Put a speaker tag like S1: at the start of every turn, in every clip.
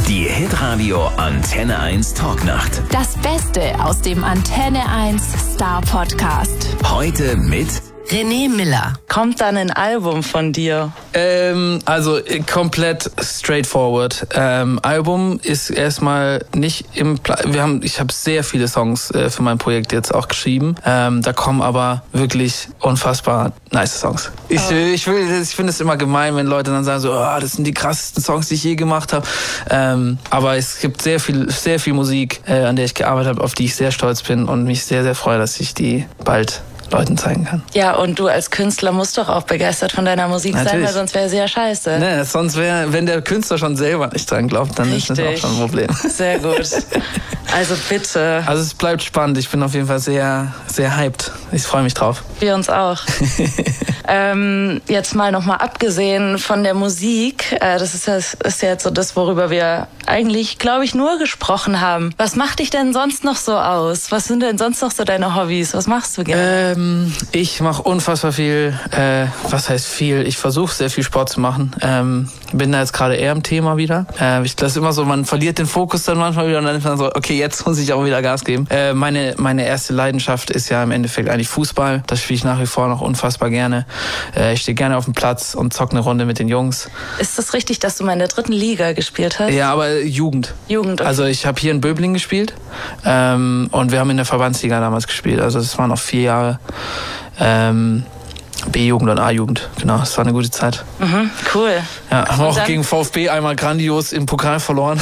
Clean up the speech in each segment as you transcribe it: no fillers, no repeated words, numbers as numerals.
S1: Die Hitradio Antenne 1 Talknacht.
S2: Das Beste aus dem Antenne 1 Star Podcast.
S1: Heute mit
S3: René Miller. Kommt dann ein Album von dir?
S4: Also komplett straightforward. Album ist erstmal nicht im ich habe sehr viele Songs für mein Projekt jetzt auch geschrieben. Da kommen aber wirklich unfassbar nice Songs. Ich finde es immer gemein, wenn Leute dann sagen so, oh, das sind die krassesten Songs, die ich je gemacht habe. Aber es gibt sehr viel Musik, an der ich gearbeitet habe, auf die ich sehr stolz bin und mich sehr, sehr freue, dass ich die bald Leuten zeigen kann.
S3: Ja, und du als Künstler musst doch auch begeistert von deiner Musik sein, weil sonst wäre sie ja scheiße.
S4: Ne, sonst wäre, wenn der Künstler schon selber nicht dran glaubt, dann ist das auch schon ein Problem.
S3: Sehr gut. Also bitte.
S4: Also es bleibt spannend. Ich bin auf jeden Fall sehr, sehr hyped. Ich freue mich drauf.
S3: Wir uns auch. Jetzt mal nochmal abgesehen von der Musik, das ist ja jetzt so das, worüber wir eigentlich, glaube ich, nur gesprochen haben. Was macht dich denn sonst noch so aus? Was sind denn sonst noch so deine Hobbys? Was machst du gerne?
S4: Ich mache unfassbar viel. Was heißt viel? Ich versuche sehr viel Sport zu machen. Bin da jetzt gerade eher im Thema wieder. Das ist immer so, man verliert den Fokus dann manchmal wieder und dann ist man so, okay, jetzt muss ich auch wieder Gas geben. Meine erste Leidenschaft ist ja im Endeffekt eigentlich Fußball. Das spiele ich nach wie vor noch unfassbar gerne. Ich stehe gerne auf dem Platz und zocke eine Runde mit den Jungs.
S3: Ist das richtig, dass du mal in der 3. Liga gespielt hast?
S4: Ja, aber Jugend.
S3: Okay.
S4: Also ich habe hier in Böblingen gespielt und wir haben in der Verbandsliga damals gespielt. Also das waren noch 4 Jahre. B-Jugend und A-Jugend, genau, das war eine gute Zeit.
S3: Mhm, cool.
S4: Ja, haben auch gegen VfB einmal grandios im Pokal verloren.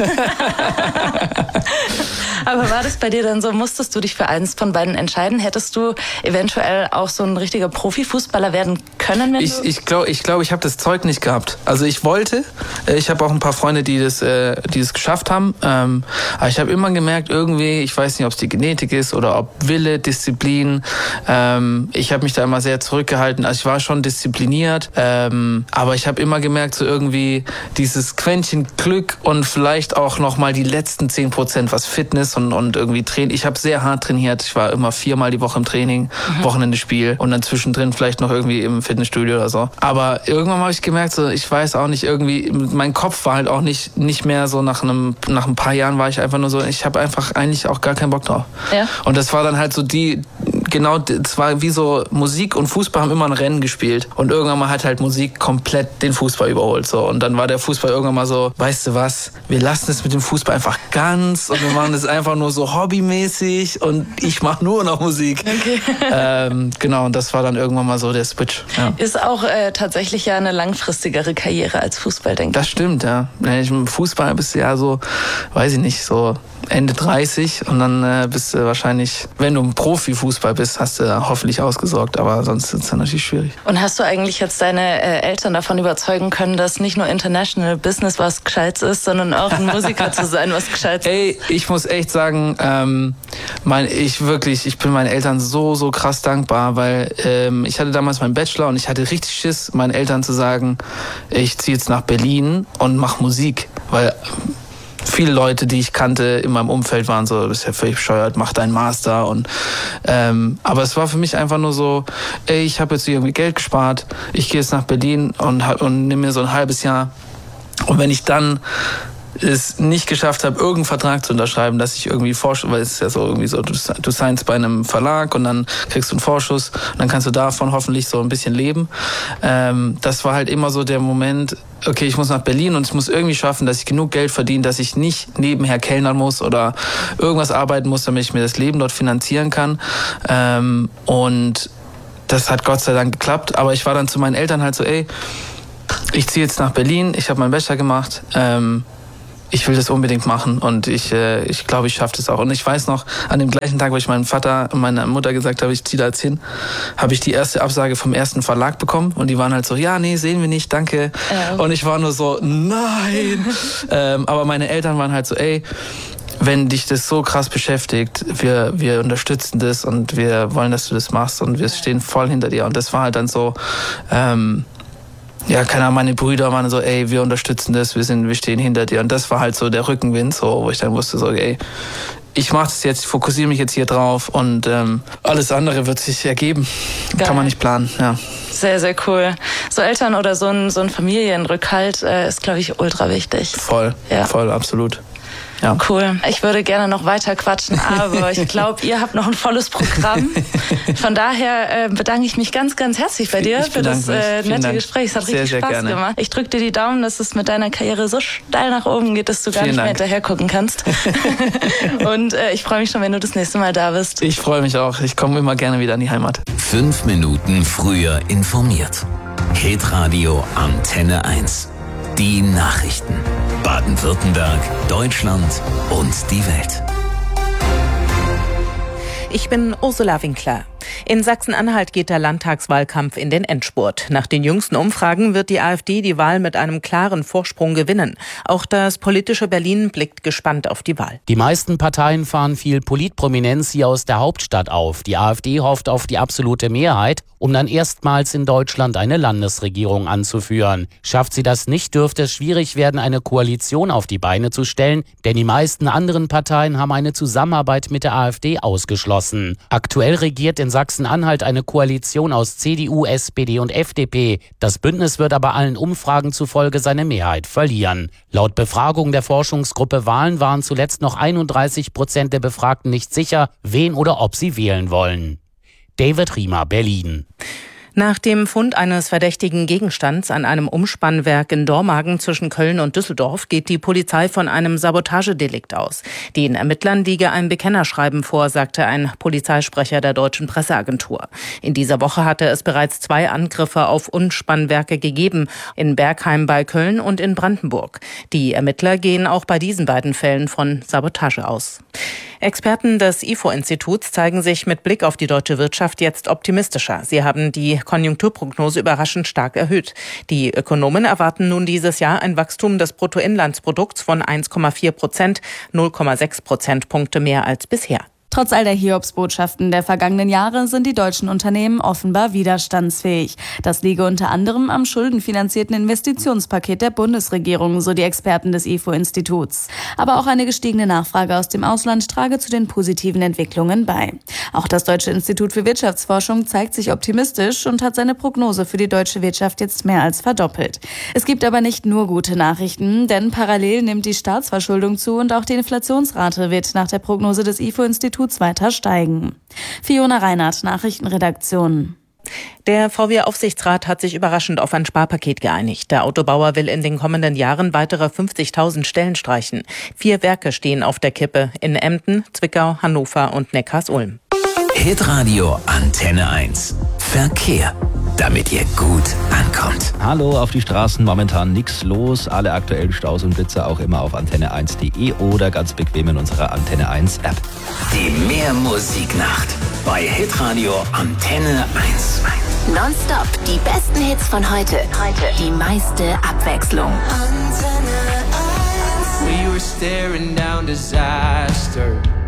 S3: Aber war das bei dir dann so, musstest du dich für eins von beiden entscheiden? Hättest du eventuell auch so ein richtiger Profifußballer werden können? Wenn
S4: ich glaube, ich habe das Zeug nicht gehabt. Also ich wollte, ich habe auch ein paar Freunde, die das geschafft haben. Aber ich habe immer gemerkt, irgendwie, ich weiß nicht, ob es die Genetik ist oder ob Wille, Disziplin. Ich habe mich da immer sehr zurückgehalten. Also ich war schon diszipliniert, aber ich habe immer gemerkt, so irgendwie dieses Quäntchen Glück und vielleicht auch nochmal die letzten 10%, was Fitness und irgendwie Training. Ich habe sehr hart trainiert. Ich war immer 4-mal die Woche im Training, Wochenende Spiel und dann zwischendrin vielleicht noch irgendwie im Fitnessstudio oder so. Aber irgendwann habe ich gemerkt, so ich weiß auch nicht, irgendwie mein Kopf war halt auch nicht mehr so nach ein paar Jahren war ich einfach nur so, ich habe einfach eigentlich auch gar keinen Bock drauf. Ja. Und das war dann halt so es war wie so Musik und Fußball haben immer ein Rennen gespielt und irgendwann mal hat halt Musik komplett den Fußball überholt so und dann war der Fußball irgendwann mal so, weißt du was, wir lassen es mit dem Fußball einfach ganz und wir machen es einfach nur so hobbymäßig und ich mache nur noch Musik. Okay. Genau, und das war dann irgendwann mal so der Switch. Ja.
S3: Ist auch tatsächlich ja eine langfristigere Karriere als Fußball, denke ich.
S4: Das stimmt, ja. Im Fußball bist du ja so, weiß ich nicht, so Ende 30 und dann bist du wahrscheinlich, wenn du ein Profifußball bist, hast du hoffentlich ausgesorgt, aber sonst ist es dann natürlich schwierig.
S3: Und hast du eigentlich jetzt deine Eltern davon überzeugen können, dass nicht nur International Business was Gescheites ist, sondern auch ein Musiker zu sein, was Gescheites ist?
S4: Ey, ich muss echt sagen, ich bin meinen Eltern so krass dankbar, weil ich hatte damals meinen Bachelor und ich hatte richtig Schiss, meinen Eltern zu sagen, ich ziehe jetzt nach Berlin und mache Musik, weil viele Leute, die ich kannte in meinem Umfeld waren so, das ist ja völlig bescheuert, mach deinen Master und aber es war für mich einfach nur so, ey, ich habe jetzt irgendwie Geld gespart, ich gehe jetzt nach Berlin und nehme mir so ein halbes Jahr und wenn ich dann es nicht geschafft habe, irgendeinen Vertrag zu unterschreiben, dass ich irgendwie Vorschuss, weil es ist ja so irgendwie so, du signst bei einem Verlag und dann kriegst du einen Vorschuss und dann kannst du davon hoffentlich so ein bisschen leben. Das war halt immer so der Moment, okay, ich muss nach Berlin und ich muss irgendwie schaffen, dass ich genug Geld verdiene, dass ich nicht nebenher kellnern muss oder irgendwas arbeiten muss, damit ich mir das Leben dort finanzieren kann. Und das hat Gott sei Dank geklappt, aber ich war dann zu meinen Eltern halt so, ey, ich ziehe jetzt nach Berlin, ich habe meinen Bachelor gemacht, ich will das unbedingt machen und ich glaube, ich schaffe das auch. Und ich weiß noch, an dem gleichen Tag, wo ich meinem Vater und meiner Mutter gesagt habe, ich ziehe da jetzt hin, habe ich die erste Absage vom ersten Verlag bekommen und die waren halt so, ja, nee, sehen wir nicht, danke. Und ich war nur so, nein. Aber meine Eltern waren halt so, ey, wenn dich das so krass beschäftigt, wir unterstützen das und wir wollen, dass du das machst und wir stehen voll hinter dir. Und das war halt dann so, ja, keine Ahnung, meine Brüder waren so, ey, wir unterstützen das, wir stehen hinter dir. Und das war halt so der Rückenwind, so, wo ich dann wusste, so, ey, ich mache das jetzt, fokussiere mich jetzt hier drauf und alles andere wird sich ergeben.
S3: Geil.
S4: Kann man nicht planen, ja.
S3: Sehr, sehr cool. So Eltern oder so ein Familienrückhalt ist, glaube ich, ultra wichtig.
S4: Voll, absolut. Ja.
S3: Cool. Ich würde gerne noch weiter quatschen, aber ich glaube, ihr habt noch ein volles Programm. Von daher bedanke ich mich ganz, ganz herzlich bei dir für das nette Gespräch. Es hat richtig Spaß gemacht. Ich drücke dir die Daumen, dass es mit deiner Karriere so steil nach oben geht, dass du gar nicht mehr hinterher gucken kannst. Und ich freue mich schon, wenn du das nächste Mal da bist.
S4: Ich freue mich auch. Ich komme immer gerne wieder in die Heimat.
S1: 5 Minuten früher informiert. Hitradio Antenne 1. Die Nachrichten. Baden-Württemberg, Deutschland und die Welt.
S5: Ich bin Ursula Winkler. In Sachsen-Anhalt geht der Landtagswahlkampf in den Endspurt. Nach den jüngsten Umfragen wird die AfD die Wahl mit einem klaren Vorsprung gewinnen. Auch das politische Berlin blickt gespannt auf die Wahl.
S6: Die meisten Parteien fahren viel Politprominenz hier aus der Hauptstadt auf. Die AfD hofft auf die absolute Mehrheit, um dann erstmals in Deutschland eine Landesregierung anzuführen. Schafft sie das nicht, dürfte es schwierig werden, eine Koalition auf die Beine zu stellen, denn die meisten anderen Parteien haben eine Zusammenarbeit mit der AfD ausgeschlossen. Aktuell regiert in Sachsen-Anhalt eine Koalition aus CDU, SPD und FDP. Das Bündnis wird aber allen Umfragen zufolge seine Mehrheit verlieren. Laut Befragung der Forschungsgruppe Wahlen waren zuletzt noch 31% der Befragten nicht sicher, wen oder ob sie wählen wollen. David Riemer, Berlin.
S5: Nach dem Fund eines verdächtigen Gegenstands an einem Umspannwerk in Dormagen zwischen Köln und Düsseldorf geht die Polizei von einem Sabotagedelikt aus. Den Ermittlern liege ein Bekennerschreiben vor, sagte ein Polizeisprecher der Deutschen Presseagentur. In dieser Woche hatte es bereits 2 Angriffe auf Umspannwerke gegeben, in Bergheim bei Köln und in Brandenburg. Die Ermittler gehen auch bei diesen beiden Fällen von Sabotage aus. Experten des IFO-Instituts zeigen sich mit Blick auf die deutsche Wirtschaft jetzt optimistischer. Sie haben die Konjunkturprognose überraschend stark erhöht. Die Ökonomen erwarten nun dieses Jahr ein Wachstum des Bruttoinlandsprodukts von 1,4%, 0,6 Prozentpunkte mehr als bisher.
S2: Trotz all der Hiobsbotschaften der vergangenen Jahre sind die deutschen Unternehmen offenbar widerstandsfähig. Das liege unter anderem am schuldenfinanzierten Investitionspaket der Bundesregierung, so die Experten des IFO-Instituts. Aber auch eine gestiegene Nachfrage aus dem Ausland trage zu den positiven Entwicklungen bei. Auch das Deutsche Institut für Wirtschaftsforschung zeigt sich optimistisch und hat seine Prognose für die deutsche Wirtschaft jetzt mehr als verdoppelt. Es gibt aber nicht nur gute Nachrichten, denn parallel nimmt die Staatsverschuldung zu und auch die Inflationsrate wird nach der Prognose des IFO-Instituts weiter steigen. Fiona Reinhardt, Nachrichtenredaktion.
S5: Der VW-Aufsichtsrat hat sich überraschend auf ein Sparpaket geeinigt. Der Autobauer will in den kommenden Jahren weitere 50.000 Stellen streichen. 4 Werke stehen auf der Kippe in Emden, Zwickau, Hannover und Neckarsulm.
S1: Hitradio Antenne 1. Verkehr. Damit ihr gut ankommt.
S7: Hallo, auf die Straßen momentan nichts los. Alle aktuellen Staus und Blitze auch immer auf antenne1.de oder ganz bequem in unserer Antenne 1 App.
S1: Die Mehrmusiknacht bei Hitradio Antenne 1.
S8: Nonstop die besten Hits von heute. Die meiste Abwechslung.
S9: Antenne 1. We were staring down disaster.